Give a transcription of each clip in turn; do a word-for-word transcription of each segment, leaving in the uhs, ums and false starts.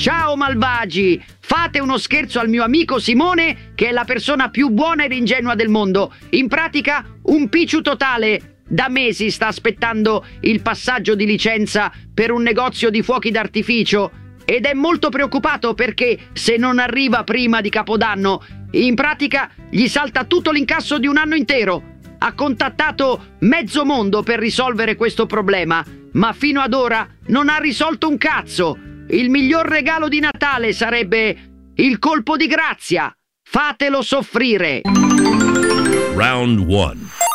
Ciao malvagi, fate uno scherzo al mio amico Simone, che è la persona più buona ed ingenua del mondo. In pratica un picciu totale. Da mesi sta aspettando il passaggio di licenza per un negozio di fuochi d'artificio ed è molto preoccupato perché se non arriva prima di Capodanno, in pratica gli salta tutto l'incasso di un anno intero. Ha contattato mezzo mondo per risolvere questo problema, ma fino ad ora non ha risolto un cazzo. Il miglior regalo di Natale sarebbe il colpo di grazia. Fatelo soffrire. Round one.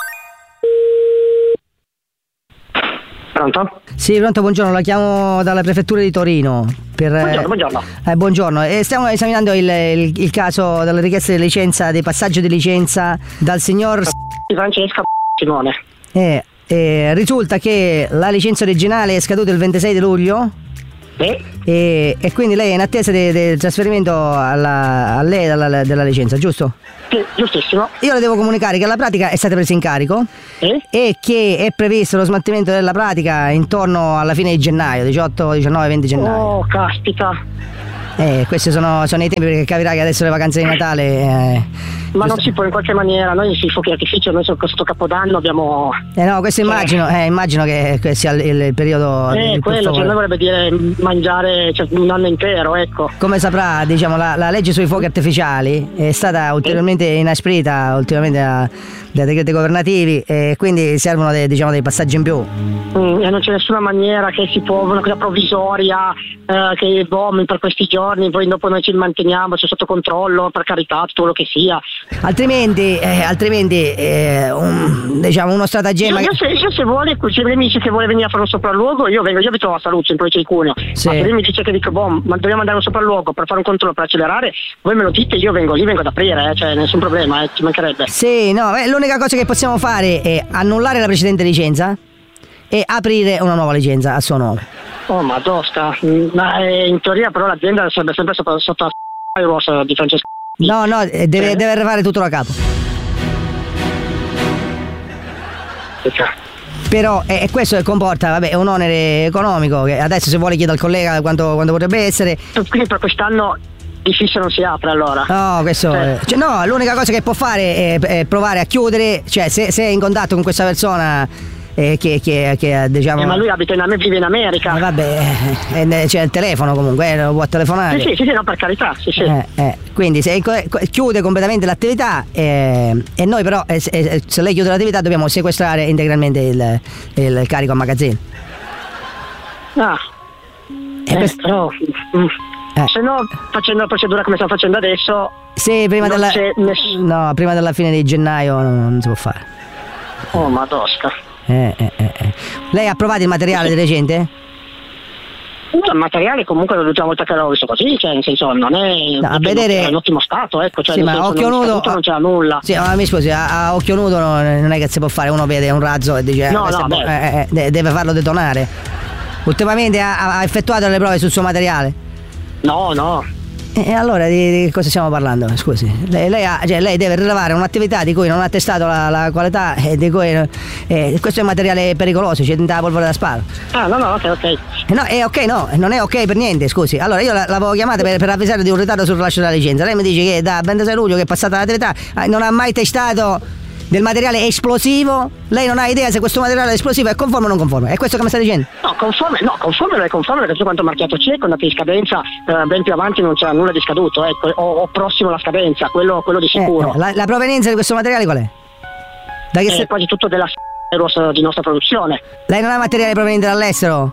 Pronto? Sì, pronto, buongiorno, la chiamo dalla prefettura di Torino. Per, buongiorno, buongiorno. Eh, buongiorno, e stiamo esaminando il, il, il caso della richiesta di licenza, dei passaggi di licenza dal signor Francesca Simone. Eh, eh, risulta che la licenza originale è scaduta il ventisei di luglio. Sì. E, e quindi lei è in attesa del de trasferimento alla, a lei della, della licenza, giusto? Sì, giustissimo. Io le devo comunicare che la pratica è stata presa in carico sì. e che è previsto lo smaltimento della pratica intorno alla fine di gennaio, diciotto, diciannove, venti gennaio. Oh, caspita. Eh, questi sono, sono i tempi, perché capirà che adesso le vacanze di Natale eh, ma non si può in qualche maniera, noi sui fuochi d'artificio, noi su questo Capodanno abbiamo eh no, questo immagino, eh, immagino che, che sia il, il periodo eh, il quello, cioè, noi vorrebbe dire mangiare, cioè, un anno intero, ecco. Come saprà, diciamo, la, la legge sui fuochi artificiali è stata ulteriormente inasprita ultimamente da, dai decreti governativi e quindi servono dei, diciamo, dei passaggi in più. Mm, e non c'è nessuna maniera che si può, una cosa provvisoria, eh, che bombi per questi giorni, poi dopo noi ci manteniamo, c'è sotto controllo, per carità, tutto quello che sia. Altrimenti, eh, altrimenti eh, un, diciamo uno stratagemma. Io, io, se, io se vuole, se lei mi dice che vuole venire a fare un sopralluogo, io vengo, io abito a Saluzzo, in provincia di Cuneo. Sì. Ma se lei mi dice che dico, boh, ma dobbiamo andare a un sopralluogo per fare un controllo, per accelerare, voi me lo dite, io vengo lì, vengo ad aprire, eh, cioè nessun problema, eh, ci mancherebbe. Sì, no, eh, l'unica cosa che possiamo fare è annullare la precedente licenza e aprire una nuova licenza a suo nome. Oh, ma tosca, ma eh, in teoria però l'azienda sarebbe sempre sotto, sotto la di Francesco. No, no, deve, eh. deve arrivare tutto da capo. Però eh, questo comporta, vabbè, un onere economico che adesso se vuole chiede al collega quanto, quanto potrebbe essere. Quindi per quest'anno il fisso non si apre allora? No, questo cioè. Cioè, no, l'unica cosa che può fare è, è provare a chiudere, cioè se, se è in contatto con questa persona eh, che, che, che diciamo. Eh, ma lui abita in, vive in America. Eh, vabbè, eh, c'è il telefono comunque, eh, lo può telefonare. Sì, sì, sì, no, per carità, sì, sì. Eh, eh, quindi se chiude completamente l'attività eh, e noi però eh, se, se lei chiude l'attività dobbiamo sequestrare integralmente il, il carico a magazzino. Ah. Eh, eh, questo... però, mm. Eh. Se no, facendo la procedura come stiamo facendo adesso. Sì, prima non della c'è ness- no, prima della fine di gennaio non, non si può fare. Oh, ma tosca. Eh, eh, eh, eh. Lei ha provato il materiale di recente? No, il materiale comunque l'ultima volta che l'ho visto così, cioè nel senso non è, no, a vedere... è in ottimo stato, ecco, cioè sì, nel ma senso occhio non, nudo non c'era nulla. Sì, ma mi scusi, a, a occhio nudo non, non è che si può fare, uno vede un razzo e dice no, eh, no, bo- eh, eh, deve farlo detonare. Ultimamente ha, ha effettuato le prove sul suo materiale? No, no. E allora di, di cosa stiamo parlando? Scusi, lei, lei, ha, cioè, lei deve rilevare un'attività di cui non ha testato la, la qualità e di cui eh, questo è materiale pericoloso, c'è dentro la polvere da sparo. Ah, no, no, ok, ok. No, è ok, no, non è ok per niente, scusi. Allora io l'avevo chiamata per, per avvisare di un ritardo sul rilascio della licenza. Lei mi dice che da ventisei luglio che è passata l'attività non ha mai testato del materiale esplosivo. Lei non ha idea se questo materiale esplosivo è conforme o non conforme. È questo che mi sta dicendo? No, conforme, no, conforme è conforme perché quanto marchiato c'è, con la scadenza eh, ben più avanti non c'era nulla di scaduto, ecco, o, o prossimo alla scadenza, quello, quello di sicuro. Eh, la, la provenienza di questo materiale qual è? Da che è se... quasi tutto della Aeros di nostra produzione. Lei non ha materiale proveniente dall'estero?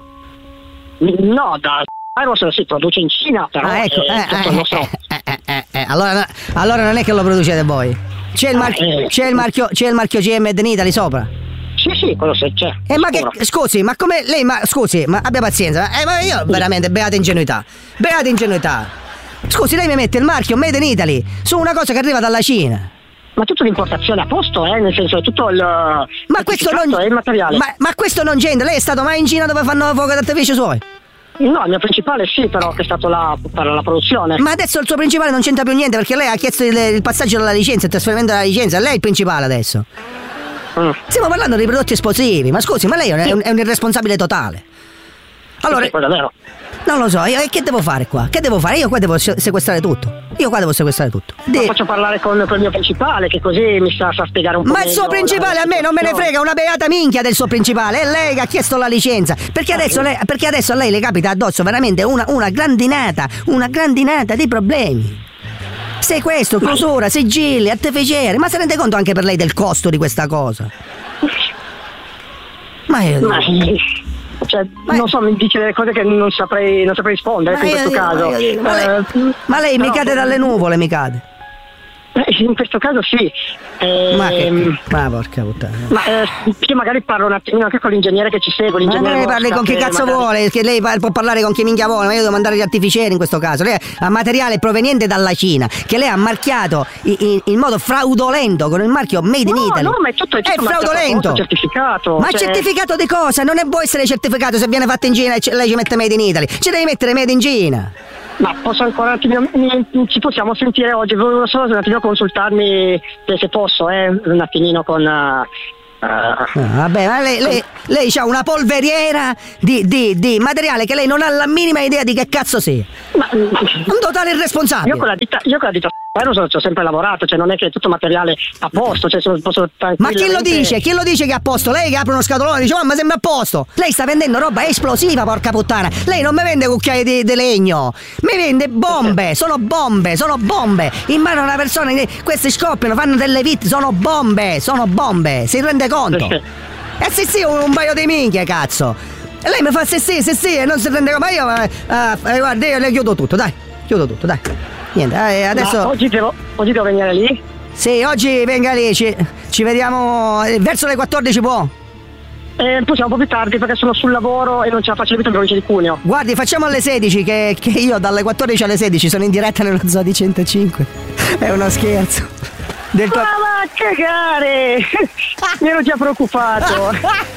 No, da Aeros si produce in Cina, però ah, ecco, è eh, tutto eh, il nostro... eh, eh, eh, eh, allora, allora non è che lo producete voi. C'è il, mar- eh, c'è, il marchio, c'è il marchio C M Made in Italy sopra? Sì, sì, quello se c'è. Eh, ma che, scusi, ma come lei, ma scusi, ma abbia pazienza, eh, ma io veramente beata ingenuità, beata ingenuità. Scusi, lei mi mette il marchio Made in Italy su una cosa che arriva dalla Cina. Ma tutto l'importazione a posto, eh, nel senso è tutto il. Ma questo non è il materiale. Ma, ma questo non c'entra, lei è stato mai in Cina dove fanno fuochi d'artificio suoi? No, il mio principale sì, però che è stato là per la produzione. Ma adesso il suo principale non c'entra più niente perché lei ha chiesto il, il passaggio della licenza, il trasferimento della licenza, lei è il principale adesso. Mm. Stiamo parlando di prodotti esplosivi, ma scusi, ma lei è un, è un, è un irresponsabile totale. Allora, Questo è vero. non lo so, io che devo fare qua? Che devo fare? Io qua devo sequestrare tutto. Io qua devo sequestrare tutto. Ma De- faccio parlare con, con il mio principale, che così mi sa, sa spiegare un po'. Ma il suo meglio principale la a me non me ne situazione. frega una beata minchia del suo principale. È lei che ha chiesto la licenza. Perché adesso, lei, perché adesso a lei le capita addosso veramente una, una grandinata, una grandinata di problemi. Sequestro, chiusura, sigilli, arteficieri. Ma si rende conto anche per lei del costo di questa cosa? Ma io... Ma, cioè, Ma- non so, mi dice delle cose che non saprei, non saprei rispondere Ma in io questo dico, caso. ma io dico, ma lei, Eh, ma lei mi però- cade dalle nuvole, mi cade. Eh, in questo caso sì. Eh, Ma che... Ma porca puttana. ma eh, io magari parlo un attimino anche con l'ingegnere che ci segue. Ma L'ingegnere lei parli Mosca, con chi che cazzo magari- vuole, che lei par- può parlare con chi minchia vuole, ma io devo mandare gli artificieri in questo caso. Lei ha materiale proveniente dalla Cina, che lei ha marchiato in, in- in modo fraudolento con il marchio Made in No, Italy. no, ma è tutto, è tutto marchiato fraudolento. apposta, certificato. Ma cioè- certificato di cosa? Non è, può essere certificato se viene fatto in Cina e c- lei ci mette Made in Italy. Ci devi mettere Made in Cina. Ma posso ancora un attimino, mi- mi- ci possiamo sentire oggi, volevo solo un attimino consultarmi se, se posso, eh, un attimino con... eh, eh, Ah, vabbè, ma lei, lei, lei ha una polveriera di, di, di materiale che lei non ha la minima idea di che cazzo sia. ma, Un totale irresponsabile. io con la ditta, io con la ditta Aerosol ci ho sempre lavorato, cioè non è che è tutto materiale a posto, cioè sono- posso Ma chi lo tranquillamente- dice? Chi lo dice che è a posto? Lei che apre uno scatolone e dice ma sembra a posto. Lei sta vendendo roba esplosiva, porca puttana. Lei non mi vende cucchiai di, di legno. Mi vende bombe. Sono bombe, sono bombe. In mano a una persona, questi scoppiano, fanno delle vittime. Sono bombe, sono bombe. Si rende conto? Eh sì sì, un, un paio di minchie, cazzo. E lei mi fa sì sì, sì sì, e non si rende conto. Ma io, eh, eh, guarda, io le chiudo tutto, dai. Chiudo tutto, dai. Niente, eh, Ma adesso... oggi devo, oggi devo venire lì? Sì, oggi venga lì, ci, ci vediamo eh, verso le quattordici, può? Eh, possiamo un po' più tardi perché sono sul lavoro e non ce la faccio in provincia di Cuneo. Guardi, facciamo alle sedici, che, che io dalle quattordici alle sedici sono in diretta nello Zoo di centocinque. È uno scherzo. Del tuo... Ma va a cagare! Mi ero già preoccupato.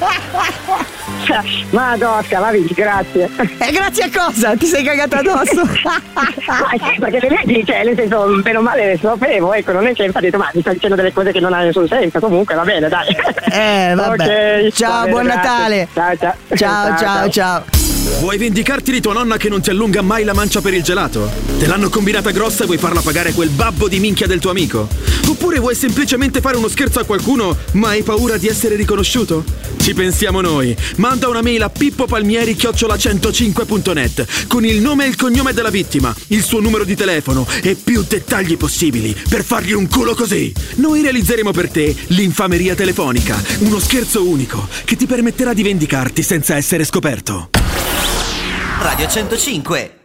Madosca, va vedi, grazie. E grazie a cosa? Ti sei cagato addosso? Ma perché le vedi, cioè, nel senso, bene o male le sapevo, ecco, non è che infatti ho detto, ma mi sta dicendo delle cose che non hanno nessun senso, comunque va bene, dai. Eh, vabbè. Ok, Ciao, va bene, buon grazie. Natale. Ciao, ciao. Ciao, ciao, ciao. Vuoi vendicarti di tua nonna che non ti allunga mai la mancia per il gelato? Te l'hanno combinata grossa e vuoi farla pagare quel babbo di minchia del tuo amico? Oppure vuoi semplicemente fare uno scherzo a qualcuno ma hai paura di essere riconosciuto? Ci pensiamo noi. Manda una mail a pippopalmieri chiocciola centocinque punto net con il nome e il cognome della vittima, il suo numero di telefono e più dettagli possibili per fargli un culo così. Noi realizzeremo per te l'infameria telefonica, uno scherzo unico che ti permetterà di vendicarti senza essere scoperto. Radio centocinque